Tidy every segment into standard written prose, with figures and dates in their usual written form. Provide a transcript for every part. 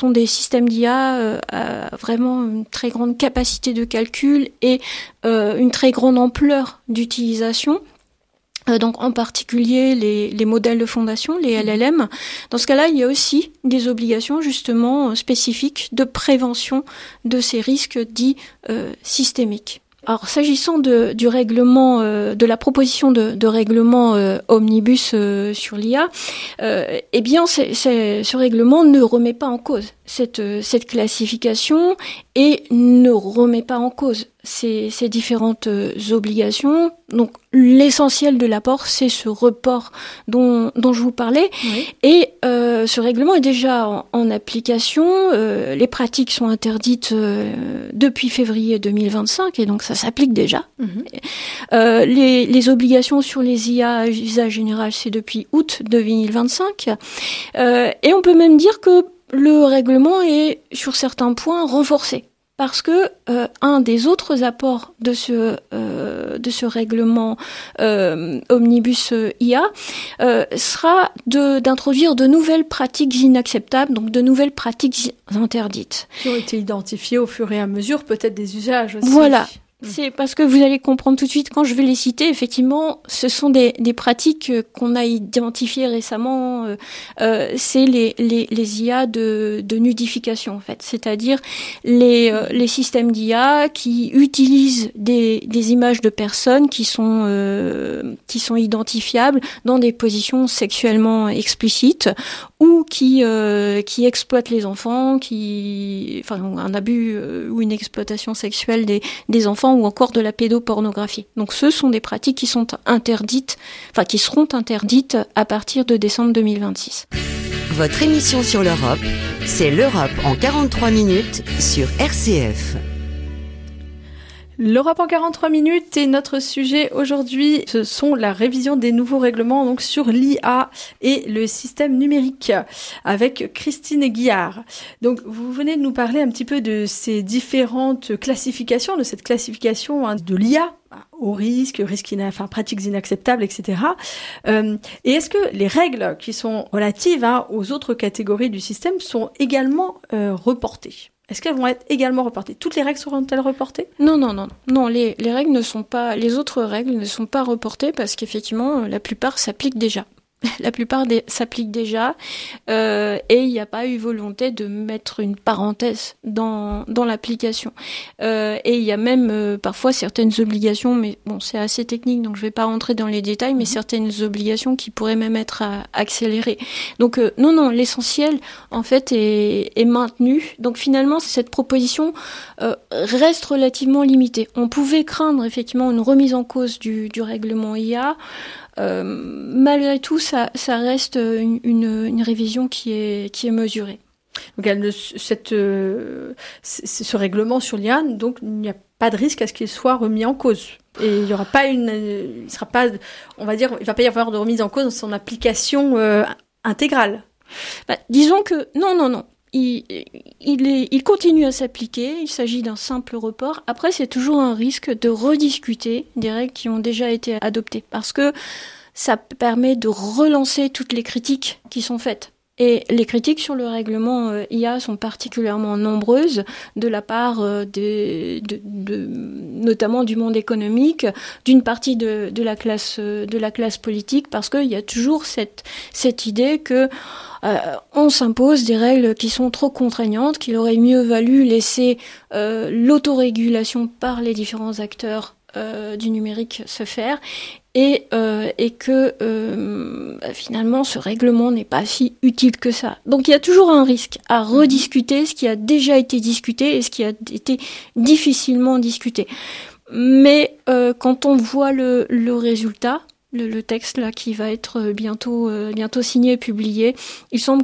sont des systèmes d'IA à vraiment une très grande capacité de calcul et une très grande ampleur d'utilisation. Donc en particulier les modèles de fondation, les LLM. Dans ce cas-là, il y a aussi des obligations justement spécifiques de prévention de ces risques dits systémiques. Alors, s'agissant du règlement, de la proposition de règlement omnibus sur l'IA, eh bien, ce règlement ne remet pas en cause cette classification et ne remet pas en cause ces différentes obligations. Donc, l'essentiel de l'apport, c'est ce report dont je vous parlais. Oui. Et ce règlement est déjà en application. Les pratiques sont interdites depuis février 2025 et donc ça s'applique déjà. Les obligations sur les IA à usage général, c'est depuis août 2025. Et on peut même dire que le règlement est, sur certains points, renforcé. Parce que un des autres apports de ce règlement omnibus IA sera d'introduire de nouvelles pratiques inacceptables, donc de nouvelles pratiques interdites. Qui ont été identifiées au fur et à mesure, peut-être des usages aussi. Voilà. C'est parce que vous allez comprendre tout de suite quand je vais les citer. Effectivement, ce sont des pratiques qu'on a identifiées récemment. C'est les IA de nudification en fait, c'est-à-dire les systèmes d'IA qui utilisent des images de personnes qui sont identifiables dans des positions sexuellement explicites ou qui exploitent les enfants, un abus ou une exploitation sexuelle des enfants ou encore de la pédopornographie. Donc ce sont des pratiques qui sont interdites, qui seront interdites à partir de décembre 2026. Votre émission sur l'Europe, c'est l'Europe en 43 minutes sur RCF. L'Europe en 43 minutes et notre sujet aujourd'hui, ce sont la révision des nouveaux règlements donc sur l'IA et le système numérique avec Christine Guillard. Donc vous venez de nous parler un petit peu de ces différentes classifications, de cette classification de l'IA au risque pratiques inacceptables, etc. Et est-ce que les règles qui sont relatives aux autres catégories du système sont également reportées ? Est-ce qu'elles vont être également reportées ? Toutes les règles seront-elles reportées ? Non, les règles ne sont pas, les autres règles ne sont pas reportées parce qu'effectivement, la plupart s'appliquent déjà. La plupart s'appliquent déjà et il n'y a pas eu volonté de mettre une parenthèse dans l'application. Et il y a même parfois certaines obligations, mais bon, c'est assez technique, donc je vais pas rentrer dans les détails, mais certaines obligations qui pourraient même être accélérées. Donc non, l'essentiel en fait est maintenu. Donc finalement, cette proposition reste relativement limitée. On pouvait craindre effectivement une remise en cause du règlement IA. Malgré tout, ça reste une révision qui est mesurée. Donc, ce règlement sur l'IA, donc il n'y a pas de risque à ce qu'il soit remis en cause. Et il y aura pas il va pas y avoir de remise en cause dans son application intégrale. Disons que non. Il continue à s'appliquer, il s'agit d'un simple report. Après, c'est toujours un risque de rediscuter des règles qui ont déjà été adoptées, parce que ça permet de relancer toutes les critiques qui sont faites. Et les critiques sur le règlement IA sont particulièrement nombreuses de la part notamment du monde économique, d'une partie de la classe politique, parce qu'il y a toujours cette idée que on s'impose des règles qui sont trop contraignantes, qu'il aurait mieux valu laisser l'autorégulation par les différents acteurs du numérique se faire, et que finalement ce règlement n'est pas si utile que ça. Donc il y a toujours un risque à rediscuter ce qui a déjà été discuté et ce qui a été difficilement discuté. Mais quand on voit le résultat, le texte là qui va être bientôt signé et publié, il semble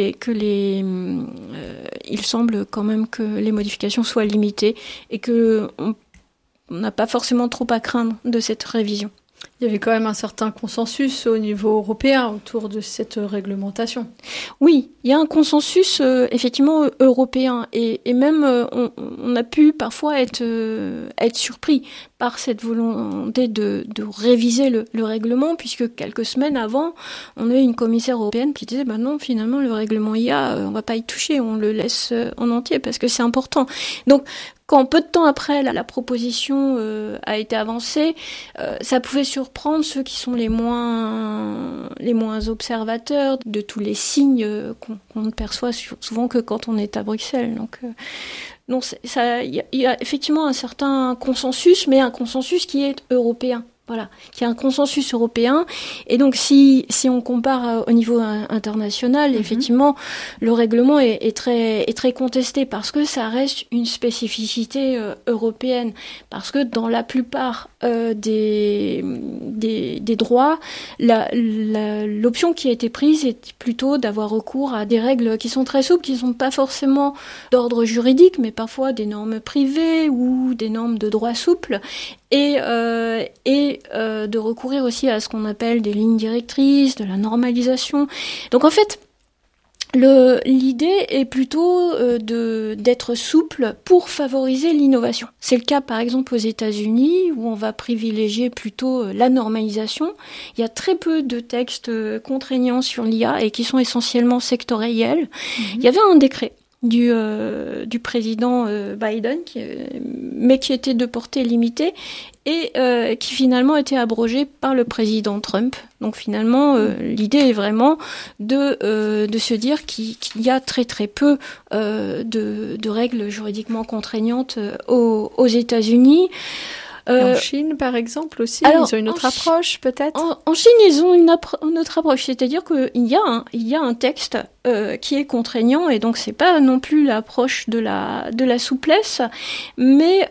il semble quand même que les modifications soient limitées et que on n'a pas forcément trop à craindre de cette révision. Il Il y avait quand même un certain consensus au niveau européen autour de cette réglementation. Oui, il y a un consensus effectivement européen et même on a pu parfois être surpris par cette volonté de réviser le règlement, puisque quelques semaines avant, on avait une commissaire européenne qui disait non, finalement le règlement IA, on va pas y toucher, on le laisse en entier parce que c'est important. Donc quand peu de temps après la proposition a été avancée, ça pouvait surprendre ceux qui sont les moins observateurs de tous les signes qu'on ne perçoit souvent que quand on est à Bruxelles. Donc il y a effectivement un certain consensus, mais un consensus qui est européen. Voilà, qui est un consensus européen. Et donc, si on compare au niveau international, effectivement, le règlement est très contesté parce que ça reste une spécificité européenne. Parce que dans la plupart des droits, l'option qui a été prise est plutôt d'avoir recours à des règles qui sont très souples, qui ne sont pas forcément d'ordre juridique, mais parfois des normes privées ou des normes de droit souple. Et de recourir aussi à ce qu'on appelle des lignes directrices, de la normalisation. Donc en fait, l'idée est plutôt d'être souple pour favoriser l'innovation. C'est le cas par exemple aux États-Unis où on va privilégier plutôt la normalisation. Il y a très peu de textes contraignants sur l'IA et qui sont essentiellement sectoriels. Il y avait un décret du président Biden, mais qui était de portée limitée et qui finalement a été abrogé par le président Trump. Donc finalement, l'idée est vraiment de se dire qu'il y a très très peu de règles juridiquement contraignantes aux États-Unis. En Chine, par exemple, aussi, ils ont une autre approche, peut-être. En Chine, ils ont une autre approche, c'est-à-dire qu'il y a un texte qui est contraignant, et donc c'est pas non plus l'approche de la souplesse, mais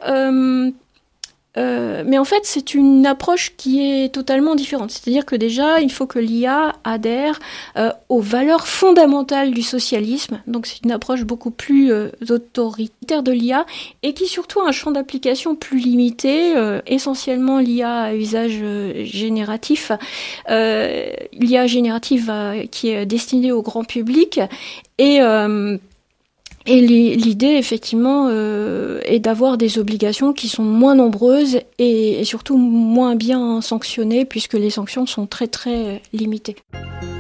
en fait, c'est une approche qui est totalement différente. C'est-à-dire que déjà, il faut que l'IA adhère aux valeurs fondamentales du socialisme. Donc, c'est une approche beaucoup plus autoritaire de l'IA et qui surtout a un champ d'application plus limité, essentiellement l'IA à usage génératif. L'IA générative qui est destinée au grand public et l'idée, effectivement, est d'avoir des obligations qui sont moins nombreuses et surtout moins bien sanctionnées, puisque les sanctions sont très, très limitées.